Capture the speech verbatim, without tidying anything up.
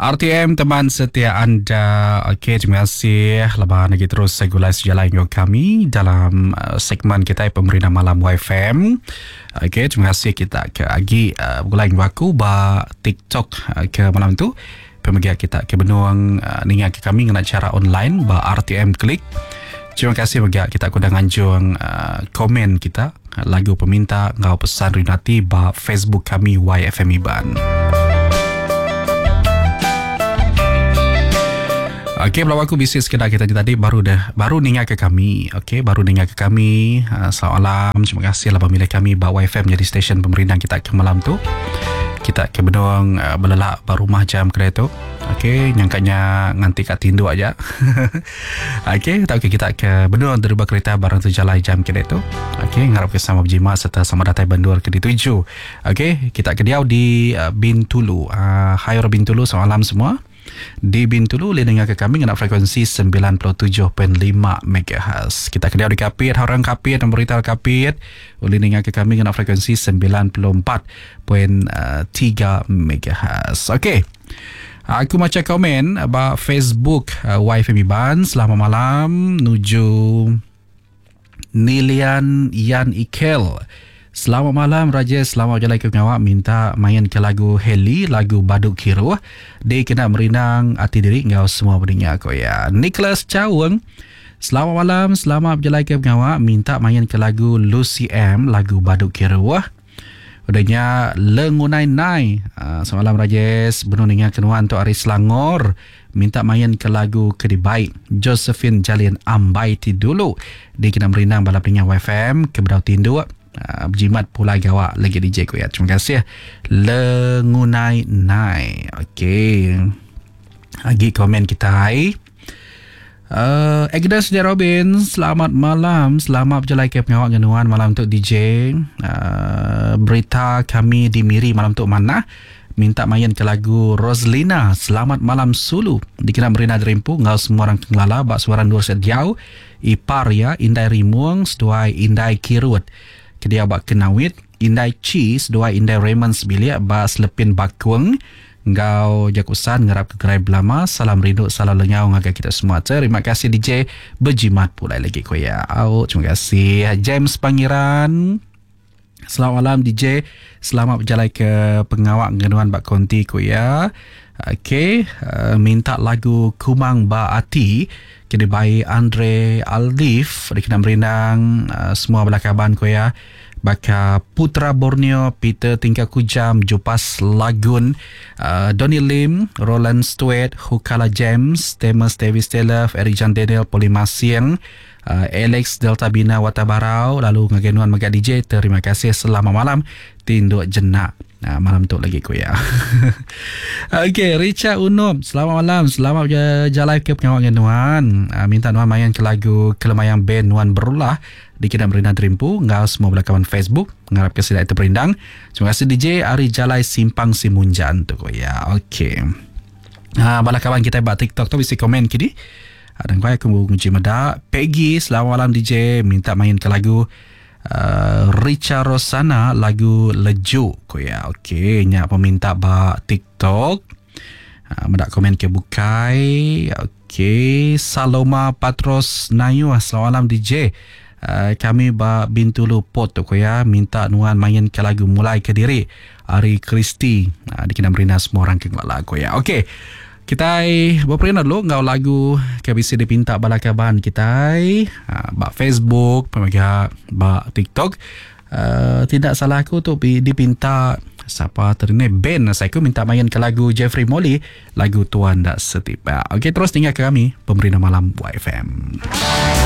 R T M teman setia anda. Okey, terima kasih. Lepas lagi terus saya gulai sejalan dengan kami dalam uh, segmen kita Pemerintah Malam Y F M. Okey, terima kasih kita ke agi uh, gulai dengan aku ba TikTok uh, ke malam tu. Pemergian kita ke benuang uh, ningat ke kami dengan cara online ba R T M klik. Terima kasih bagi kita kudang anjung uh, komen kita uh, lagu peminta ngau pesan rinati ba Facebook kami Y F M Iban. Okey, belum aku bisnis kedai kita tadi baru dah baru ningat ke kami. Okey, baru ningat ke kami. Uh, selamat malam. Terima kasih lah pemilih kami ba Y F M jadi stesen pemerintah kita ke malam tu. Kita ke benuang uh, belelak baru rumah jam kedai tu. Okey, nyangkanya nganti kat tindu aja. Okey, tahu kita ke benuang derba kereta barang tu jalan jam kedai tu. Okey, ngarap ke sama berjima serta sama datai bandur ke dituju. Okey, kita ke diau di uh, Bintulu. Uh, hai orang Bintulu, selamat malam semua. Di Bintulu boleh dengar ke kami dengan frekuensi sembilan puluh tujuh perpuluhan lima megahertz. Kita kedai di Kapit, orang Kapit dan berita Kapit boleh dengar ke kami dengan frekuensi sembilan puluh empat perpuluhan tiga megahertz. Okey. Aku macam komen about Facebook uh, Y F M Iban. Selamat malam nuju Nilian Yan Ikel. Selamat malam Raja, selamat jalan ke ngawak minta main ke lagu Heli, lagu Baduk Kiru. Dia kena merinang hati diri ngau semua berdengah aku ya. Nicholas Chaweng. Selamat malam, selamat jalan ke ngawak minta main ke lagu Lucy M, lagu Baduk Kiru. Udahnya Lengunai Nai. Uh, selamat malam Rajes, benuningan kenuan untuk Aris Selangor. Minta main ke lagu Kedibaik Josephine Jalin Ambaiti dulu. Dia kena merinang balap dengan Y F M ke Bedau Tindu. Uh, berjimat pula gawak lagi D J ku ya. Terima kasih. Lengunai Nai. Okey. Lagi komen kita hai. Uh, Agnes J. Robin, selamat malam. Selamat berjalan ke pengawak genuan malam untuk D J. Uh, berita kami di Miri malam untuk mana? Minta main ke lagu Roslina. Selamat malam Sulu. Dikira Merina Derimpu. Ngau semua orang kenglala. Bak suara nur sediau. Ipar ya. Indai Rimuang. Seduai Indai Kirut. Kedia bak Kenawit. Indai Cheese. Seduai Indai Raymond Sebilik. Bak Selepin Bakuang. Ngau Jakusan ngerap ke gerai belama. Salam rindu, salam lengau ngagak kita semua. Terima kasih D J. Berjimat pula lagi koya. Oh, terima kasih James Pangeran. Selamat malam D J. Selamat berjalan ke pengawak genuan Bak Konti koya. Okey, uh, minta lagu Kumang Ba Ati kena bayi Andre Aldif dikena merinang uh, semua belakaban koya. Baka Putra Borneo, Peter Tingkah Kujam, Jupas Lagun, uh, Donny Lim, Roland Stewart, Hukala James, Temas Davis Taylor, Eric Jan Daniel, Polimasiang, uh, Alex Delta Bina Watabarau, lalu ngagenuan Maga D J. Terima kasih, selamat malam. Tinduk jenak. Nah, malam tu lagi ku ya. Okey, Richard Unum. Selamat malam. Selamat jalan ke pengawal Nuan. Uh, minta Nuan main ke lagu Kelemayang Band Nuan Berulah. Dikira Merina Derimpu. Ngau semua belakawan Facebook. Ngarap ke sidai terperindang. Terima kasih D J. Ari Jalai Simpang Simunjan tu ku ya. Okey. Uh, belakawan kita buat TikTok tu bisa komen kini. Dan kau aku menguji medak. Peggy. Selamat malam D J. Minta main ke lagu Uh, Richa Rosana lagu Leju ko ya. Okey, nya peminta ba TikTok. Uh, medak komen ke bukai. Okey, Saloma Patros Nayu. Selamat malam D J. Uh, kami ba Bintulu Pot ko ya. Minta nuan main ke lagu Mulai ke Diri Ari Kristi. Uh, dikena merina semua orang ke lagu ya. Okey. Kita berperindah dulu ngau lagu kabisi dipinta balakaban kita uh, bak Facebook, pemaga bak TikTok. Uh, tidak salah aku tu dipinta siapa terine Ben saya aku minta main ke lagu Jeffrey Molly, lagu Tuan Tak Setipa. Okey, terus tinggal ke kami Pemerintah Malam Y F M.